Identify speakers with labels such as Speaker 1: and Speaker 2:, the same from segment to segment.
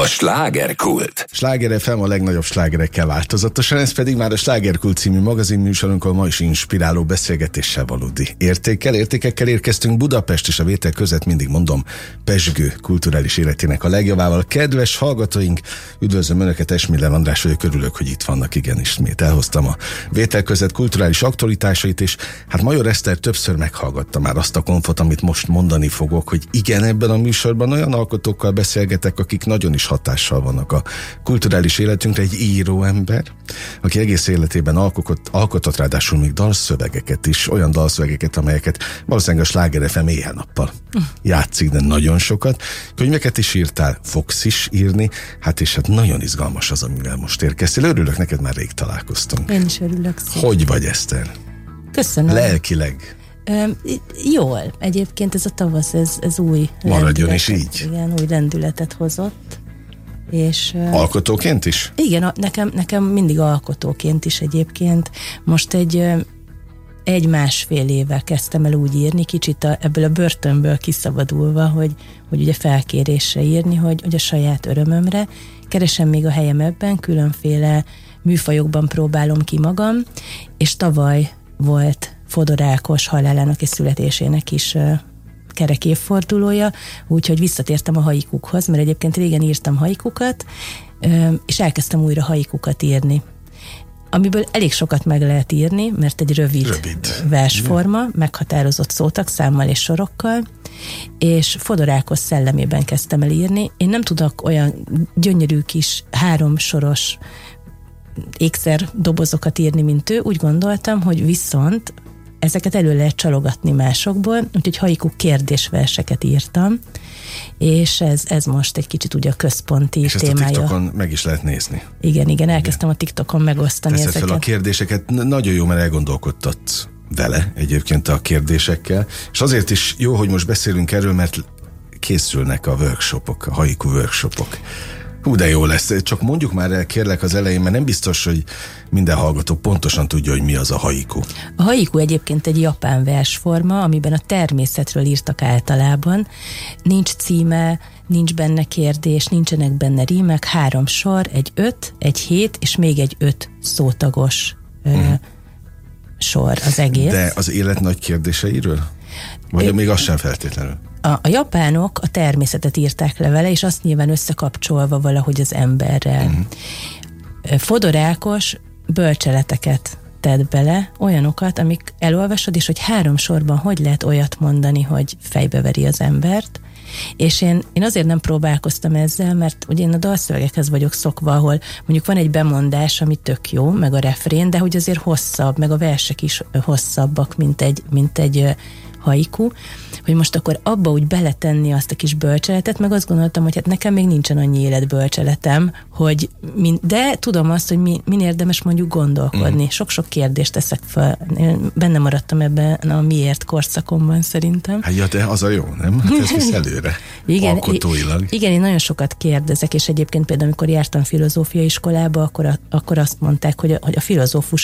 Speaker 1: Slágerkult.
Speaker 2: Sláger FM a legnagyobb slágerekkel változatosan, ez pedig már a Slágerkult című magazinműsorunkon ma is inspiráló beszélgetéssel valódi értékekkel érkeztünk Budapest és a vétel között, mindig mondom, pezsgő kulturális életének a legjavával. Kedves hallgatóink, üdvözlöm Önöket, Esmiller András vagyok, örülök, hogy itt vannak, igen, ismét elhoztam a vétel között kulturális aktualitásait, és hát Major Eszter többször meghallgatta már azt a konfot, amit most mondani fogok, hogy igen, ebben a műsorban olyan alkotókkal beszélgetek, akik nagyon is hatással vannak a kulturális életünkre. Egy író ember, aki egész életében alkotott ráadásul még dalszövegeket is, olyan dalszövegeket, amelyeket valószínűleg a Sláger FM éjjel-nappal játszik, de nagyon sokat. Könyveket is írtál, fogsz is írni, és nagyon izgalmas az, amivel most érkeztél. Örülök, neked már rég találkoztunk.
Speaker 3: Én is örülök szépen.
Speaker 2: Hogy vagy, Eszter?
Speaker 3: Köszönöm.
Speaker 2: Lelkileg?
Speaker 3: Jól. Egyébként ez a tavasz, ez új
Speaker 2: maradjon is így.
Speaker 3: Igen, új lendületet hozott. És,
Speaker 2: alkotóként is?
Speaker 3: Igen, nekem mindig alkotóként is egyébként. Most egy másfél éve kezdtem el úgy írni, kicsit ebből a börtönből kiszabadulva, hogy ugye felkérésre írni, hogy a saját örömömre. Keresem még a helyem ebben, különféle műfajokban próbálom ki magam, és tavaly volt Fodor Ákos halálának és születésének is kerek évfordulója, úgyhogy visszatértem a haikukhoz, mert egyébként régen írtam haikukat, és elkezdtem újra haikukat írni. Amiből elég sokat meg lehet írni, mert egy rövid versforma, meghatározott szótagszámmal és sorokkal, és Fodor Ákos szellemében kezdtem el írni. Én nem tudok olyan gyönyörű kis 3 soros ékszerdobozokat írni, mint ő. Úgy gondoltam, hogy viszont ezeket elő lehet csalogatni másokból, úgyhogy haiku kérdésverseket írtam, és ez most egy kicsit ugye a központi
Speaker 2: és
Speaker 3: témája.
Speaker 2: És ezt a TikTokon meg is lehet nézni.
Speaker 3: Igen, elkezdtem a TikTokon megosztani
Speaker 2: ezeket.
Speaker 3: Teszed
Speaker 2: fel a kérdéseket, nagyon jó, mert elgondolkodtatsz vele egyébként a kérdésekkel, és azért is jó, hogy most beszélünk erről, mert készülnek a workshopok, a haiku workshopok. Hú, de jó lesz. Csak mondjuk már el, kérlek, az elején, mert nem biztos, hogy minden hallgató pontosan tudja, hogy mi az a haiku.
Speaker 3: A haiku egyébként egy japán versforma, amiben a természetről írtak általában. Nincs címe, nincs benne kérdés, nincsenek benne rímek, 3 sor, egy 5, egy 7, és még egy 5 szótagos sor az egész.
Speaker 2: De az élet nagy kérdéseiről? Vagy még az sem feltétlenül?
Speaker 3: A japánok a természetet írták le vele, és azt nyilván összekapcsolva valahogy az emberrel. Fodor Ákos bölcseleteket tett bele, olyanokat, amik elolvasod, és hogy 3 sorban hogy lehet olyat mondani, hogy fejbeveri az embert. És én azért nem próbálkoztam ezzel, mert ugye én a dalszövegekhez vagyok szokva, ahol mondjuk van egy bemondás, ami tök jó, meg a refrén, de hogy azért hosszabb, meg a versek is hosszabbak, mint egy haiku, hogy most akkor abba úgy beletenni azt a kis bölcseletet, meg azt gondoltam, hogy nekem még nincsen annyi életbölcseletem, de tudom azt, hogy min érdemes mondjuk gondolkodni. Sok-sok kérdést teszek fel. Én benne maradtam ebben a miért korszakomban szerintem.
Speaker 2: De az a jó, nem? Ez visz előre.
Speaker 3: Igen,
Speaker 2: alkotóilag.
Speaker 3: Igen, én nagyon sokat kérdezek, és egyébként például, amikor jártam filozófiai iskolába, akkor azt mondták, hogy a filozófus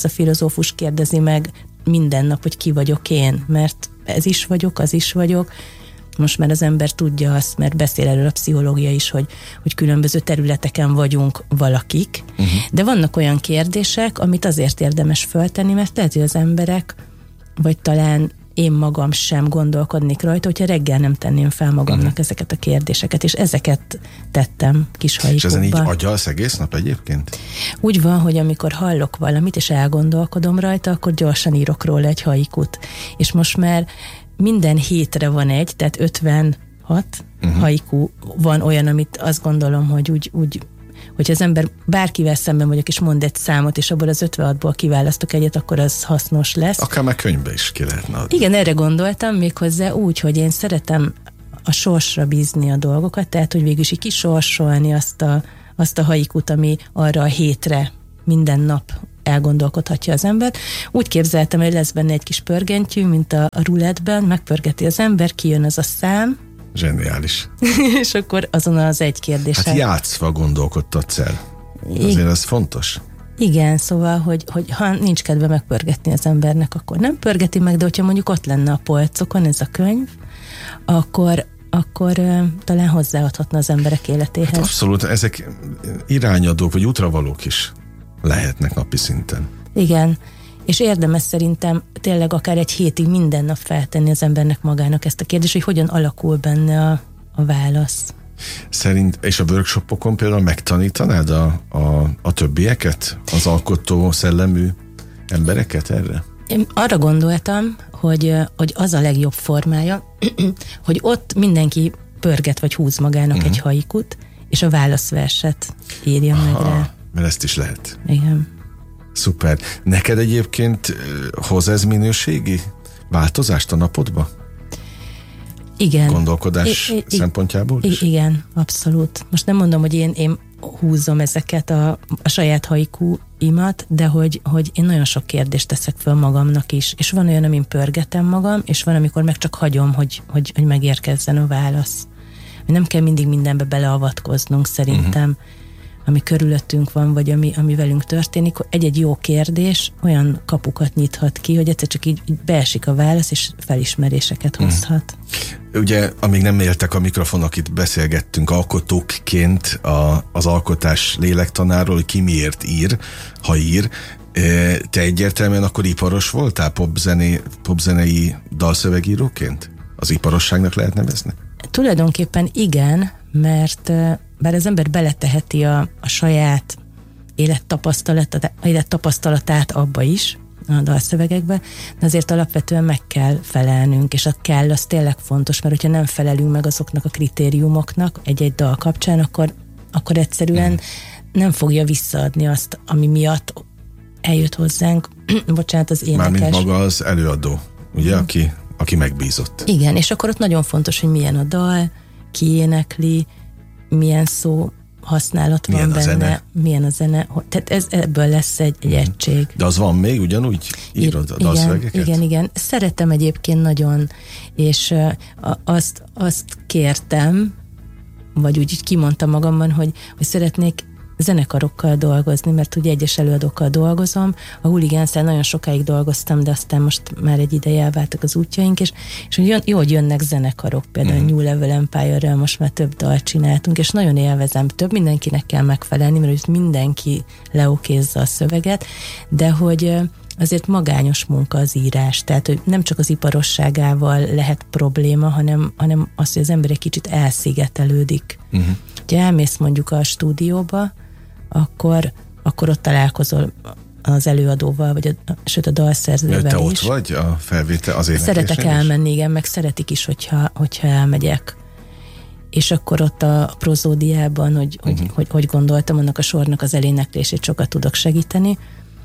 Speaker 3: kérdezi meg minden nap, hogy ki vagyok én, mert ez is vagyok, az is vagyok. Most már az ember tudja azt, mert beszél erről a pszichológia is, hogy különböző területeken vagyunk valakik, de vannak olyan kérdések, amit azért érdemes föltenni, mert lehet, hogy az emberek, vagy talán én magam sem gondolkodnék rajta, hogyha reggel nem tenném fel magamnak ezeket a kérdéseket, és ezeket tettem kis haikukba.
Speaker 2: És ezen így agyalsz egész nap egyébként?
Speaker 3: Úgy van, hogy amikor hallok valamit, és elgondolkodom rajta, akkor gyorsan írok róla egy haikut. És most már minden hétre van egy, tehát 56 haiku van olyan, amit azt gondolom, hogy úgy hogyha az ember bárkivel szemben vagyok, és mond egy számot, és abból az 56-ból kiválasztok egyet, akkor az hasznos lesz.
Speaker 2: Akár már könyvbe is ki lehetne adni.
Speaker 3: Igen, erre gondoltam méghozzá úgy, hogy én szeretem a sorsra bízni a dolgokat, tehát, hogy végül is így kisorsolni azt a haikut, ami arra a hétre minden nap elgondolkodhatja az ember. Úgy képzeltem, hogy lesz benne egy kis pörgentyű, mint a rulettben, megpörgeti az ember, kijön az a szám.
Speaker 2: Zseniális.
Speaker 3: És akkor azon az egy kérdéssel.
Speaker 2: Játszva gondolkodtatsz el. Azért ez fontos.
Speaker 3: Igen, szóval, hogy ha nincs kedve megpörgetni az embernek, akkor nem pörgeti meg, de hogyha mondjuk ott lenne a polcokon ez a könyv, akkor akkor talán hozzáadhatna az emberek életéhez.
Speaker 2: Hát abszolút, ezek irányadók, vagy útravalók is lehetnek napi szinten.
Speaker 3: Igen, és érdemes szerintem tényleg akár egy hétig minden nap feltenni az embernek magának ezt a kérdést, hogy hogyan alakul benne a válasz.
Speaker 2: És a workshopokon például megtanítanád a többieket, az alkotó szellemű embereket erre?
Speaker 3: Én arra gondoltam, hogy az a legjobb formája, hogy ott mindenki pörget vagy húz magának egy haikut, és a válaszverset írja meg rá.
Speaker 2: Mert ezt is lehet.
Speaker 3: Igen.
Speaker 2: Szuper. Neked egyébként hoz ez minőségi változást a napodba?
Speaker 3: Igen.
Speaker 2: Gondolkodás szempontjából is?
Speaker 3: Igen, abszolút. Most nem mondom, hogy én húzom ezeket a saját haikuimat, de hogy én nagyon sok kérdést teszek föl magamnak is. És van olyan, amin pörgetem magam, és van, amikor meg csak hagyom, hogy megérkezzen a válasz. Nem kell mindig mindenbe beleavatkoznunk szerintem, ami körülöttünk van, vagy ami velünk történik. Egy-egy jó kérdés olyan kapukat nyithat ki, hogy egyszer csak így beesik a válasz, és felismeréseket hozhat.
Speaker 2: Ugye, amíg nem értek a mikrofonok, itt beszélgettünk alkotókként az alkotás lélektanáról, hogy ki miért ír, ha ír. Te egyértelműen akkor iparos voltál popzenei dalszövegíróként? Az iparosságnak lehet nevezni?
Speaker 3: Tulajdonképpen igen, mert bár az ember beleteheti a saját élettapasztalatát abba is, a dalszövegekbe, de azért alapvetően meg kell felelnünk, és a kell az tényleg fontos, mert hogyha nem felelünk meg azoknak a kritériumoknak egy-egy dal kapcsán, akkor egyszerűen nem fogja visszaadni azt, ami miatt eljött hozzánk, bocsánat, az énekes.
Speaker 2: Mármint maga az előadó, ugye, aki megbízott. Igen,
Speaker 3: és akkor ott nagyon fontos, hogy milyen a dal, ki énekli, milyen szó használat van benne, milyen a zene. Tehát ebből lesz egy egység.
Speaker 2: De az van még, ugyanúgy írod a dalszövegeket?
Speaker 3: Igen. Szeretem egyébként nagyon, és azt kértem, vagy úgy kimondtam magamban, hogy szeretnék zenekarokkal dolgozni, mert ugye egyes előadókkal dolgozom. A Hooligans-szel nagyon sokáig dolgoztam, de aztán most már egy ideje elváltak az útjaink, és jó, hogy jönnek zenekarok, például New Level Empire-rel most már több dalt csináltunk, és nagyon élvezem, mindenkinek kell megfelelni, mert mindenki leokézza a szöveget, de hogy azért magányos munka az írás, tehát hogy nem csak az iparosságával lehet probléma, hanem az, hogy az ember egy kicsit elszigetelődik. Ha elmész mondjuk a stúdióba, akkor ott találkozol az előadóval, vagy sőt a dalszerzővel is.
Speaker 2: Te ott vagy a felvétel az éneklésnél?
Speaker 3: Szeretek elmenni, igen, meg szeretik is, hogyha elmegyek. És akkor ott a prozódiában, hogy gondoltam, annak a sornak az eléneklését sokat tudok segíteni.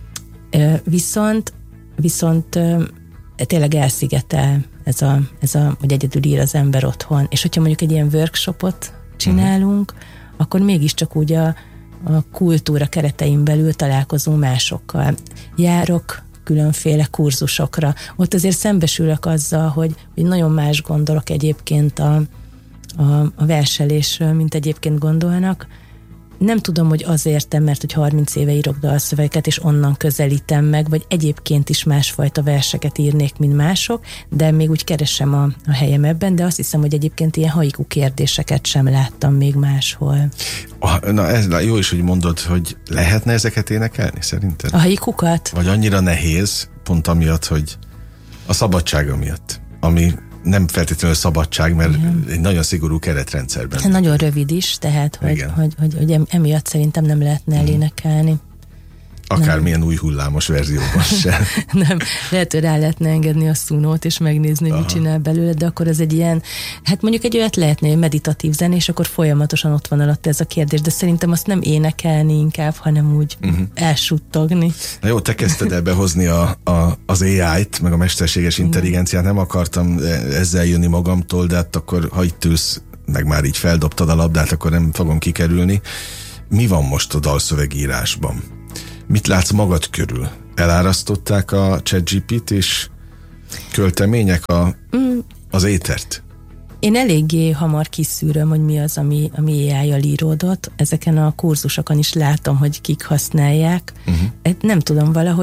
Speaker 3: Viszont tényleg elszigetel ez a, hogy egyedül ír az ember otthon. És hogyha mondjuk egy ilyen workshopot csinálunk, akkor mégiscsak úgy a kultúra keretein belül találkozunk másokkal. Járok különféle kurzusokra. Ott azért szembesülök azzal, hogy nagyon más gondolok egyébként a verselésről, mint egyébként gondolnak. Nem tudom, hogy azért, mert hogy 30 éve írok dalszövegeket, és onnan közelítem meg, vagy egyébként is másfajta verseket írnék, mint mások, de még úgy keresem a helyem ebben, de azt hiszem, hogy egyébként ilyen haiku kérdéseket sem láttam még máshol.
Speaker 2: Na ez jó is, hogy mondod, hogy lehetne ezeket énekelni szerinted?
Speaker 3: A haikukat?
Speaker 2: Vagy annyira nehéz, pont amiatt, hogy a szabadsága miatt, ami nem feltétlenül szabadság, mert egy nagyon szigorú keretrendszerben.
Speaker 3: Nagyon rövid is, tehát hogy emiatt szerintem nem lehetne elénekelni.
Speaker 2: Akármilyen új hullámos verzióban sem.
Speaker 3: Nem, lehet, hogy rá lehetne engedni a szunót, és megnézni, mit csinál belőle, de akkor ez egy ilyen, hát mondjuk egy olyat lehetne, egy meditatív zene, és akkor folyamatosan ott van alatt ez a kérdés, de szerintem azt nem énekelni inkább, hanem úgy elsuttogni.
Speaker 2: Na jó, te kezdted el behozni az AI-t, meg a mesterséges intelligenciát, nem akartam ezzel jönni magamtól, de hát akkor, ha itt ülsz, meg már így feldobtad a labdát, akkor nem fogom kikerülni. Mi van most a dalszövegírásban? Mit látsz magad körül? Elárasztották a ChatGPT és költemények az étert?
Speaker 3: Én eléggé hamar kiszűröm, hogy mi az, ami AI-jal íródott. Ezeken a kurzusokon is látom, hogy kik használják. Nem tudom, valahogy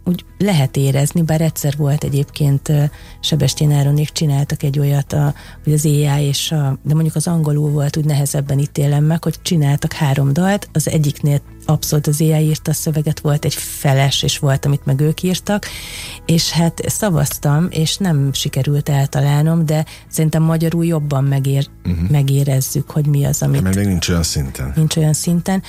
Speaker 3: úgy lehet érezni, bár egyszer volt egyébként Sebestyén Áronék csináltak egy olyat, hogy az AI de mondjuk az angolul volt, úgy nehezebben ítélem meg, hogy csináltak 3 dalt, az egyiknél abszolút az AI írta a szöveget, volt egy feles, és volt, amit meg ők írtak, és hát szavaztam, és nem sikerült eltalálnom, de szerintem magyarul jobban megérezzük, hogy mi az, amit...
Speaker 2: Mert még nincs olyan szinten.
Speaker 3: Nincs olyan szinten.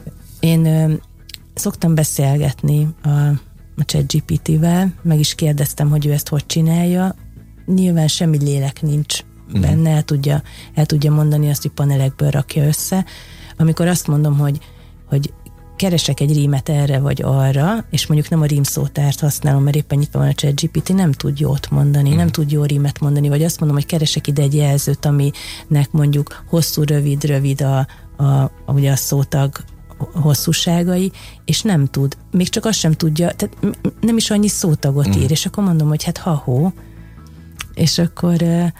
Speaker 3: Én szoktam beszélgetni a ChatGPT-vel, meg is kérdeztem, hogy ő ezt hogy csinálja. Nyilván semmi lélek nincs benne, el tudja mondani azt, hogy panelekből rakja össze. Amikor azt mondom, hogy keresek egy rímet erre vagy arra, és mondjuk nem a rímszótárt használom, mert éppen nyitva van a ChatGPT, nem tud jót mondani, nem tud jó rímet mondani, vagy azt mondom, hogy keresek ide egy jelzőt, aminek mondjuk hosszú, rövid ugye a szótag hosszúságai, és nem tud. Még csak azt sem tudja, tehát nem is annyi szótagot ír, és akkor mondom, hogy hát ha-hó, és akkor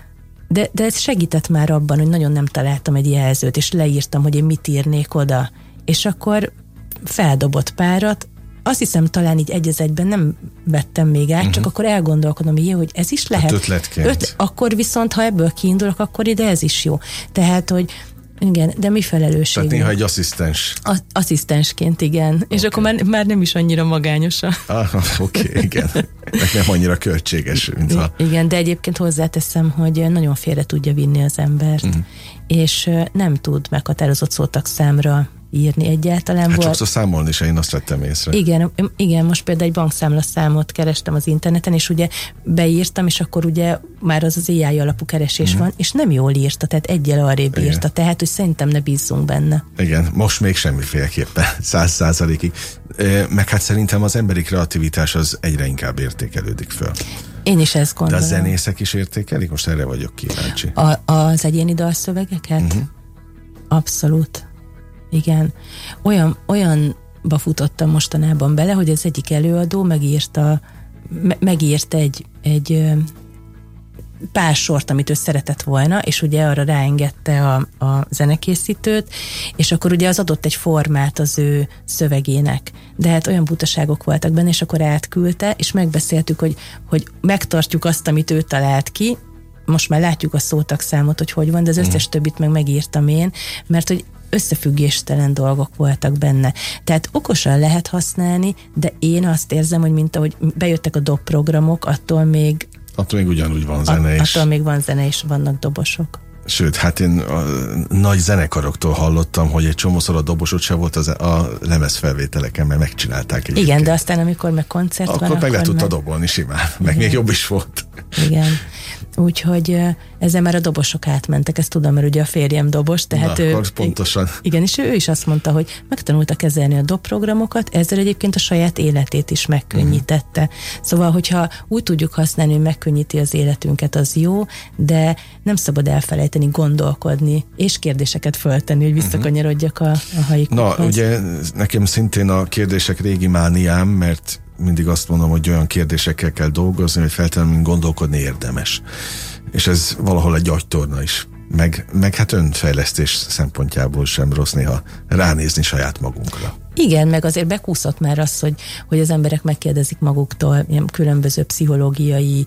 Speaker 3: de ez segített már abban, hogy nagyon nem találtam egy jelzőt, és leírtam, hogy én mit írnék oda, és akkor feldobott párat, azt hiszem talán így egy az egyben nem vettem még át, csak akkor elgondolkodom, hogy ez is lehet.
Speaker 2: Ötletként.
Speaker 3: Akkor viszont, ha ebből kiindulok, akkor ide ez is jó. Tehát, hogy igen, de mi felelősségünk?
Speaker 2: Tehát néha egy asszisztens.
Speaker 3: Asszisztensként, igen. Okay. És akkor már nem is annyira magányos.
Speaker 2: Oké, igen. Meg nem annyira költséges, mintha...
Speaker 3: Igen, de egyébként hozzáteszem, hogy nagyon félre tudja vinni az embert, és nem tud meghatározott szótagszámra írni egyáltalán.
Speaker 2: Hát sokszor számolni is, én azt vettem észre.
Speaker 3: Igen, most például egy bankszámlaszámot kerestem az interneten, és ugye beírtam, és akkor ugye már az AI alapú keresés van, és nem jól írta, tehát egyel arrébb írta, tehát hogy szerintem ne bízzunk benne. Igen,
Speaker 2: most még semmiféleképpen, 100%-ig. Meg hát szerintem az emberi kreativitás az egyre inkább értékelődik föl.
Speaker 3: Én is ezt gondolom.
Speaker 2: De a zenészek is értékelik? Most erre vagyok kíváncsi.
Speaker 3: Az egyéni dalszövegeket? Abszolút. Igen. Olyanba futottam mostanában bele, hogy az egyik előadó megírt egy pár sort, amit ő szeretett volna, és ugye arra ráengedte a zenekészítőt, és akkor ugye az adott egy formát az ő szövegének. De hát olyan butaságok voltak benne, és akkor átküldte, és megbeszéltük, hogy megtartjuk azt, amit ő talált ki, most már látjuk a szótagszámot, hogy van, de az összes többit megírtam én, mert hogy összefüggéstelen dolgok voltak benne. Tehát okosan lehet használni, de én azt érzem, hogy mint ahogy bejöttek a dob programok, attól még
Speaker 2: ugyanúgy van zene is.
Speaker 3: Attól még van zene és vannak dobosok.
Speaker 2: Sőt, hát én a nagy zenekaroktól hallottam, hogy egy csomószor a dobosod se volt a lemezfelvételeken, mert megcsinálták egyébként.
Speaker 3: Igen, de aztán amikor meg koncert van,
Speaker 2: akkor meg le tudta dobolni simán, meg még jobb is volt.
Speaker 3: Igen. Úgyhogy ezzel már a dobosok átmentek, ezt tudom, mert ugye a férjem dobos, tehát
Speaker 2: akkor pontosan.
Speaker 3: Igen, és ő is azt mondta, hogy megtanulta kezelni a dobprogramokat, ezzel egyébként a saját életét is megkönnyítette. Szóval, hogyha úgy tudjuk használni, hogy megkönnyíti az életünket, az jó, de nem szabad elfelejteni, gondolkodni, és kérdéseket föltenni, hogy visszakanyarodjak a haikukhoz.
Speaker 2: Na, ugye nekem szintén a kérdések régi mániám, mert mindig azt mondom, hogy olyan kérdésekkel kell dolgozni, hogy feltétlenül gondolkodni érdemes. És ez valahol egy agytorna is. Meg hát önfejlesztés szempontjából sem rossz néha ránézni saját magunkra.
Speaker 3: Igen, meg azért bekúszott már az, hogy az emberek megkérdezik maguktól ilyen különböző pszichológiai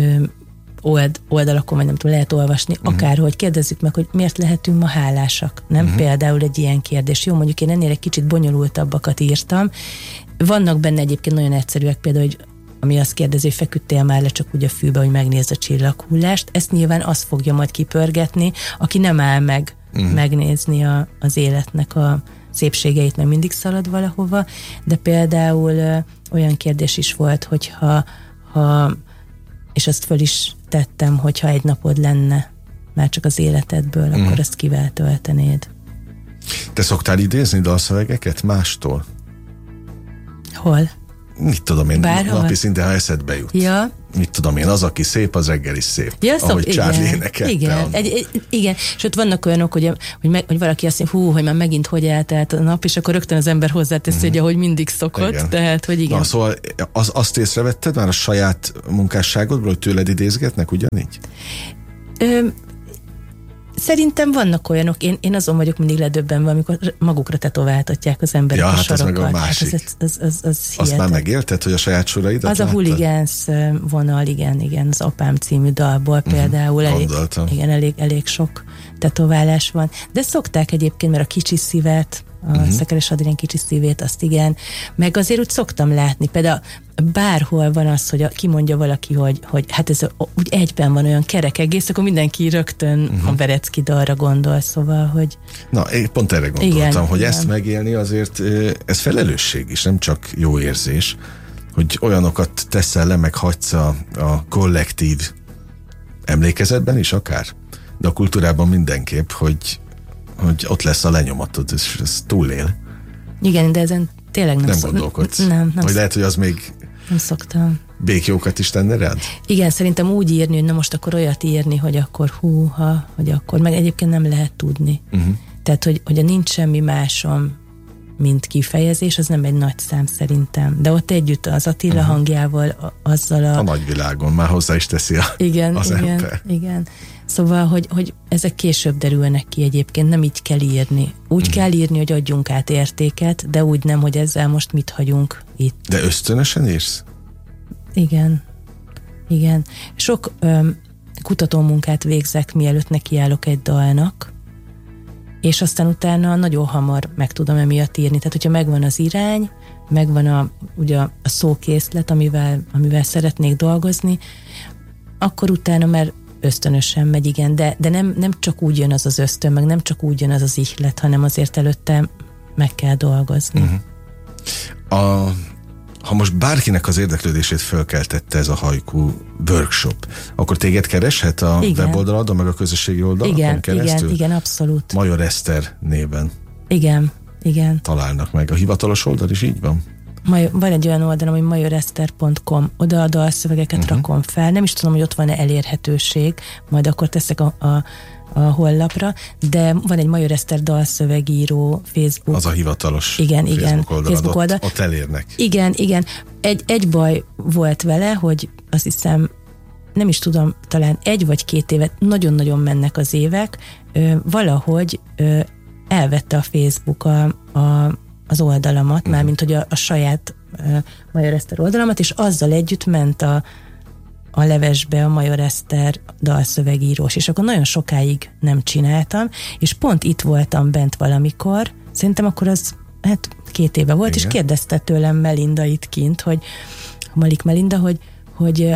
Speaker 3: oldalakon, vagy nem tudom, lehet olvasni, akárhogy kérdezzük meg, hogy miért lehetünk ma hálásak. Nem például egy ilyen kérdés. Jó, mondjuk én ennél egy kicsit bonyolultabbakat írtam. Vannak benne egyébként nagyon egyszerűek, például, hogy ami azt kérdezi, hogy feküdtél már le csak úgy a fűbe, hogy megnézd a csillaghullást. Ezt nyilván azt fogja majd kipörgetni, aki nem áll meg megnézni az életnek a szépségeit, meg mindig szalad valahova, de például olyan kérdés is volt, hogyha és azt föl is tettem, hogyha egy napod lenne már csak az életedből, akkor azt kivel töltenéd.
Speaker 2: Te szoktál idézni dalszövegeket mástól?
Speaker 3: Hol?
Speaker 2: Mit tudom én,
Speaker 3: Bárhol?
Speaker 2: napi szinten, ha eszedbe jut.
Speaker 3: Ja.
Speaker 2: Mit tudom én, az, aki szép, az reggel is szép.
Speaker 3: Ja,
Speaker 2: ahogy Charlie énekelte.
Speaker 3: Igen. Sőt, vannak olyanok, hogy valaki azt mondja, hogy már megint hogy eltelt a nap, és akkor rögtön az ember hozzáteszi, hogy ahogy mindig szokott. Igen. Tehát, hogy igen.
Speaker 2: Na, szóval azt észrevetted már a saját munkásságodból, hogy tőled idézgetnek ugyanígy?
Speaker 3: Szerintem vannak olyanok, én azon vagyok mindig ledöbbenve, amikor magukra tetováltatják az emberek a sorokat.
Speaker 2: Ez meg a másik.
Speaker 3: Az
Speaker 2: azt már megélted, hogy a saját soraidat
Speaker 3: az
Speaker 2: láttad?
Speaker 3: A Hooligans vonal, igen, az Apám című dalból például elég sok tetoválás van. De szokták egyébként, mert a kicsi szívet, a Szekeres Adrien kicsi szívét, azt igen. Meg azért úgy szoktam látni, például bárhol van az, hogy kimondja valaki, hogy hát ez úgy egyben van olyan kerek egész, akkor mindenki rögtön a Berecki dalra gondol, szóval, hogy...
Speaker 2: Na, én pont erre gondoltam, hogy ezt megélni azért, ez felelősség is, nem csak jó érzés, hogy olyanokat teszel le, meg hagysz a kollektív emlékezetben is akár, de a kultúrában mindenképp, hogy ott lesz a lenyomatod, és ez túlél.
Speaker 3: Igen, de ezen tényleg
Speaker 2: nem gondolkodsz.
Speaker 3: Nem.
Speaker 2: Vagy lehet, hogy az még
Speaker 3: nem szoktam.
Speaker 2: Békjókat is tenne rád?
Speaker 3: Igen, szerintem úgy írni, hogy na most akkor olyat írni, hogy akkor húha, hogy akkor, meg egyébként nem lehet tudni. Tehát, hogy nincs semmi másom, mint kifejezés, az nem egy nagy szám szerintem. De ott együtt az Attila hangjával, azzal
Speaker 2: a nagyvilágon már hozzá is teszi az ember.
Speaker 3: Igen. Szóval, hogy ezek később derülnek ki egyébként, nem így kell írni. Úgy kell írni, hogy adjunk át értéket, de úgy nem, hogy ezzel most mit hagyunk itt.
Speaker 2: De ösztönösen írsz?
Speaker 3: Igen. Sok kutatómunkát végzek, mielőtt nekiállok egy dalnak, és aztán utána nagyon hamar meg tudom emiatt írni. Tehát, hogyha megvan az irány, megvan ugye a szókészlet, amivel szeretnék dolgozni, akkor utána már ösztönösen megy, igen, de nem csak úgy jön az ösztön, meg nem csak úgy jön az ihlet, hanem azért előtte meg kell dolgozni.
Speaker 2: Ha most bárkinek az érdeklődését fölkeltette ez a haiku workshop, akkor téged kereshet a weboldaladon, meg a közösségi oldalakon keresztül?
Speaker 3: Igen, abszolút.
Speaker 2: Major Eszter néven.
Speaker 3: Igen.
Speaker 2: Találnak meg. A hivatalos oldal is így van?
Speaker 3: Van egy olyan oldalom, hogy majorester.com, oda a dalszövegeket rakom fel. Nem is tudom, hogy ott van-e elérhetőség, majd akkor teszek a honlapra, de van egy Major Eszter dalszövegíró Facebook.
Speaker 2: Az a hivatalos
Speaker 3: Facebook oldal.
Speaker 2: Ott elérnek.
Speaker 3: Igen. Egy baj volt vele, hogy azt hiszem, nem is tudom, talán 1 vagy 2 évet, nagyon-nagyon mennek az évek, valahogy elvette a Facebook az oldalamat, mármint hogy a saját Major Eszter oldalamat, és azzal együtt ment a levesbe a Major Eszter dalszövegírós, és akkor nagyon sokáig nem csináltam, és pont itt voltam bent valamikor, szerintem akkor az 2 éve volt, és kérdezte tőlem Melinda itt kint, Malik Melinda, hogy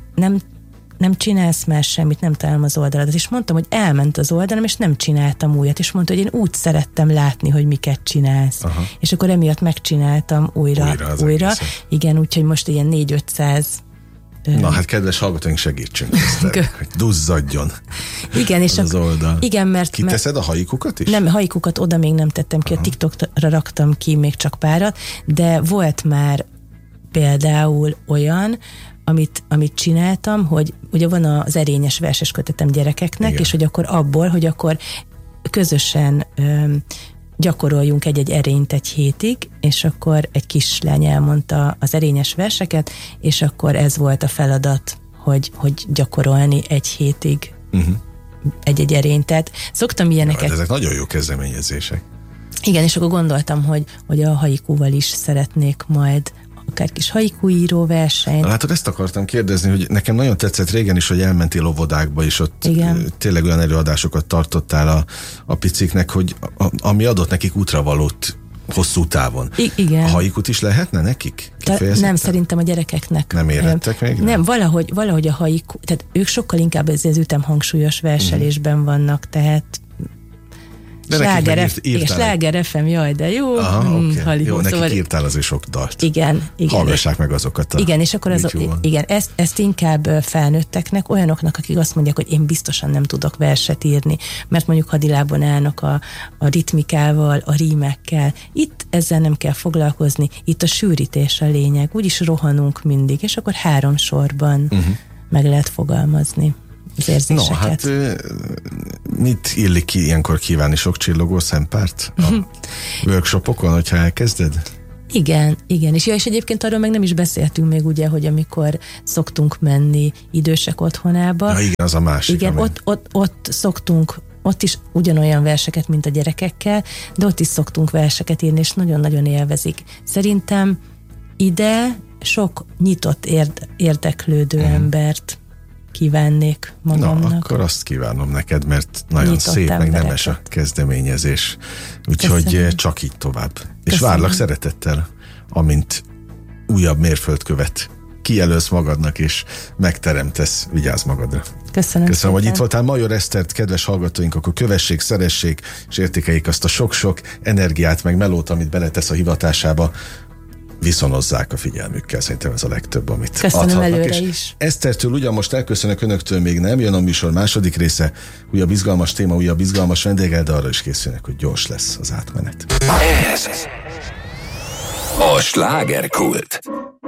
Speaker 3: nem csinálsz már semmit, nem találom az oldaladat. És mondtam, hogy elment az oldalam, és nem csináltam újat. És mondta, hogy én úgy szerettem látni, hogy miket csinálsz. Aha. És akkor emiatt megcsináltam újra. Igen, úgyhogy most ilyen 400-500.
Speaker 2: Na hát kedves hallgatóink, segítsünk ezt, hogy duzzadjon.
Speaker 3: Igen, és
Speaker 2: az oldal.
Speaker 3: Igen, mert
Speaker 2: kiteszed a haikukat is?
Speaker 3: Nem, haikukat oda még nem tettem ki, a TikTokra raktam ki még csak párat, de volt már például olyan, amit csináltam, hogy ugye van az erényes verses kötetem gyerekeknek, igen. És hogy akkor abból, hogy akkor közösen gyakoroljunk egy erényt egy hétig, és akkor egy kislány elmondta az erényes verseket, és akkor ez volt a feladat, hogy gyakorolni egy hétig egy erényt. Tehát szoktam ilyeneket.
Speaker 2: Ezek nagyon jó kezdeményezések.
Speaker 3: Igen, és akkor gondoltam, hogy a haikuval is szeretnék majd akár kis haikuíró verseny.
Speaker 2: Látod, ezt akartam kérdezni, hogy nekem nagyon tetszett régen is, hogy elmentél óvodákba, és ott tényleg olyan előadásokat tartottál a piciknek, hogy ami adott nekik útravalót hosszú távon.
Speaker 3: Igen.
Speaker 2: A haikut is lehetne nekik?
Speaker 3: Nem, szerintem a gyerekeknek.
Speaker 2: Nem érettek még?
Speaker 3: Nem, valahogy a haiku, tehát ők sokkal inkább az ütemhangsúlyos verselésben vannak, tehát Sláger FM, jaj, de jó.
Speaker 2: Aha, okay. Jó, nekik írtál azért sok dalt.
Speaker 3: Igen.
Speaker 2: Hallgassák meg azokat.
Speaker 3: Igen, és akkor ezt inkább felnőtteknek, olyanoknak, akik azt mondják, hogy én biztosan nem tudok verset írni, mert mondjuk hadilában állnak a ritmikával, a rímekkel. Itt ezzel nem kell foglalkozni, itt a sűrítés a lényeg, úgyis rohanunk mindig, és akkor 3 sorban meg lehet fogalmazni az érzéseket.
Speaker 2: No, hát mit illik ki ilyenkor kívánni? Sok csillogó szempárt a workshopokon, hogyha elkezded?
Speaker 3: Igen, és egyébként arról meg nem is beszéltünk még, ugye, hogy amikor szoktunk menni idősek otthonába.
Speaker 2: Ja, igen, az a másik.
Speaker 3: Igen, ott szoktunk ott is ugyanolyan verseket, mint a gyerekekkel, de ott is szoktunk verseket írni, és nagyon-nagyon élvezik. Szerintem ide sok nyitott érdeklődő embert kívánnék magamnak.
Speaker 2: Na, akkor azt kívánom neked, mert nagyon
Speaker 3: Nyitott
Speaker 2: szép,
Speaker 3: embereket.
Speaker 2: meg nemes a kezdeményezés. Úgyhogy
Speaker 3: Köszönöm.
Speaker 2: csak így tovább. És
Speaker 3: Köszönöm.
Speaker 2: várlak szeretettel, amint újabb mérföldkövet kijelölsz magadnak, és megteremtesz. Vigyázz magadra.
Speaker 3: Köszönöm
Speaker 2: Köszönöm, hogy
Speaker 3: szépen.
Speaker 2: itt voltál. Major Esztert, kedves hallgatóink, akkor kövessék, szeressék, és értékeljék azt a sok-sok energiát, meg melót, amit beletesz a hivatásába. Viszonozzák a figyelmükkel, szerintem ez a legtöbb, amit
Speaker 3: Köszönöm
Speaker 2: adhatnak.
Speaker 3: előre
Speaker 2: És
Speaker 3: is.
Speaker 2: Esztertől ugyan most elköszönök, önöktől még nem, jön a műsor második része, újabb izgalmas téma, újabb izgalmas vendéggel, de arra is készülnek, hogy gyors lesz az átmenet.
Speaker 1: Ez a slágerkult.